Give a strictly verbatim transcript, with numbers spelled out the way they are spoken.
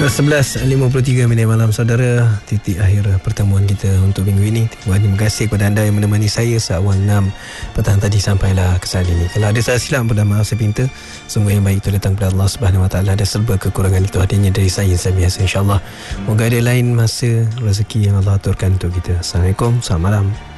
sebelas lima puluh tiga minit malam saudara, titik akhir pertemuan kita untuk minggu ini. Terima kasih kepada anda yang menemani saya seawal enam petang tadi sampailah ke saat ini. Kalau ada salah silap, pada maaf saya pinta. Sungguh yang baik itu datang kepada Allah Subhanahu Wa Taala, dan serba kekurangan itu adanya dari saya yang biasa, insya-Allah. Moga ada lain masa rezeki yang Allah aturkan untuk kita. Assalamualaikum, selamat malam.